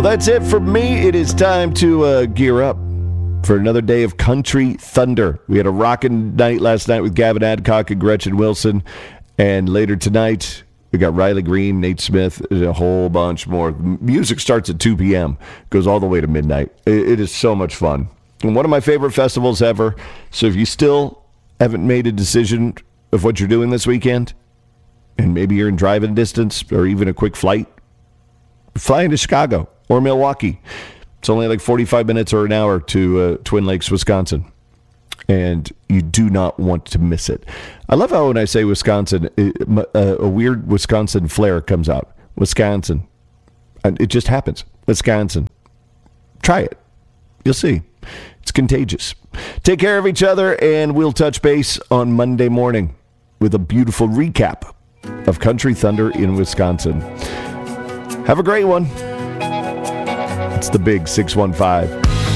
Well, that's it for me. It is time to gear up for another day of Country Thunder. We had a rockin' night last night with Gavin Adcock and Gretchen Wilson. And later tonight, we got Riley Green, Nate Smith, and a whole bunch more. Music starts at 2 p.m., goes all the way to midnight. It is so much fun. And one of my favorite festivals ever. So if you still haven't made a decision of what you're doing this weekend, and maybe you're in driving distance or even a quick flight, fly into Chicago or Milwaukee. It's only like 45 minutes or an hour to Twin Lakes, Wisconsin. And you do not want to miss it. I love how when I say Wisconsin, a weird Wisconsin flair comes out. Wisconsin. And it just happens. Wisconsin. Try it. You'll see. It's contagious. Take care of each other, and we'll touch base on Monday morning with a beautiful recap of Country Thunder in Wisconsin. Have a great one. It's the Big 615.